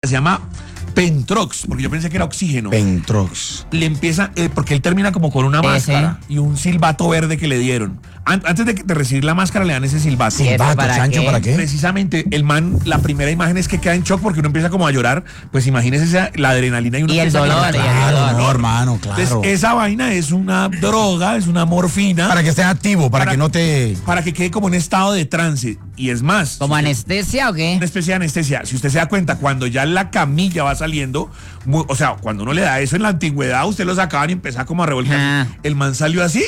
se llama Pentrox, porque yo pensé que era oxígeno. Pentrox. Le empieza, porque él termina como con una máscara y un silbato verde que le dieron. Antes de recibir la máscara le dan ese silbato. ¿Silbato, Chancho, para qué? Precisamente, el man, la primera imagen es que queda en shock porque uno empieza como a llorar. Pues imagínese la adrenalina y uno el dolor. Claro, no, hermano, claro. Entonces, esa vaina es una droga, es una morfina. Para que estés activo, para que no te... Para que quede como en estado de trance. Y es más. ¿Como anestesia o qué? Una especie de anestesia. Si usted se da cuenta, cuando ya la camilla va saliendo, o sea, cuando uno le da eso en la antigüedad, usted lo sacaban y empezaba como a revolcar. El man salió así.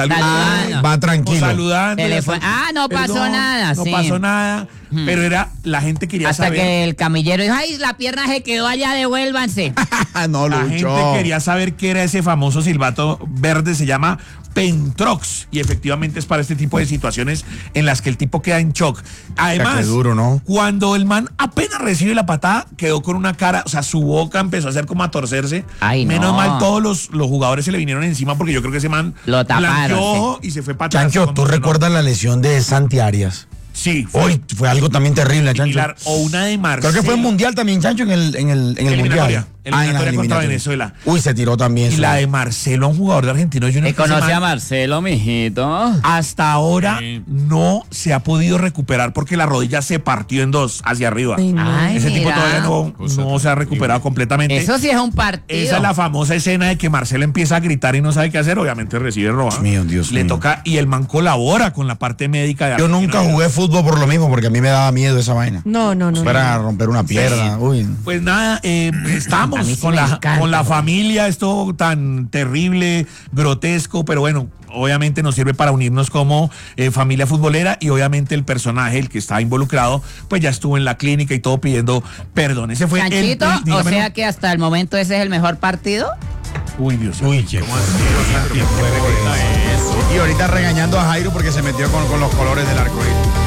Va tranquilo. Saludando. No pasó nada. No pasó nada. Pero la gente quería hasta saber. Hasta que el camillero dijo, ay, la pierna se quedó allá, devuélvanse. No, la Lucho. gente quería saber qué era ese famoso silbato verde, se llama Pentrox. Y efectivamente es para este tipo de situaciones en las que el tipo queda en shock. Además, qué duro, ¿no? Cuando el man apenas recibe la patada, quedó con una cara, o sea, su boca empezó a hacer como a torcerse. Ay, Menos mal todos los jugadores se le vinieron encima porque yo creo que ese man lo taparon, y se fue para atrás. Chancho, ¿tú recuerdas la lesión de Santi Arias? Sí. Fue algo también terrible, Chancho. O una de Marcelo. Creo que fue en Mundial también, Chancho, en el Mundial. Eliminatoria contra Venezuela. Uy, se tiró también. Y la de Marcelo, un jugador de Argentino. ¿Conoce a Marcelo, mijito? Hasta ahora no se ha podido recuperar porque la rodilla se partió en dos hacia arriba. Ese tipo todavía no se ha recuperado completamente. Eso sí es un partido. Esa es la famosa escena de que Marcelo empieza a gritar y no sabe qué hacer. Obviamente recibe roja. Dios mío. Le toca y el man colabora con la parte médica de Argentina. Yo nunca jugué fútbol por lo mismo porque a mí me daba miedo esa vaina. No. Para romper una pierna. Uy. Pues nada, estamos con la familia, esto tan terrible, grotesco, pero bueno, obviamente nos sirve para unirnos como familia futbolera y obviamente el personaje, el que está involucrado, pues ya estuvo en la clínica y todo pidiendo perdón. Ese fue Chanchito, o sea que hasta el momento ese es el mejor partido. Uy, Dios. Uy, qué y ahorita regañando a Jairo porque se metió con los colores del arcoíris.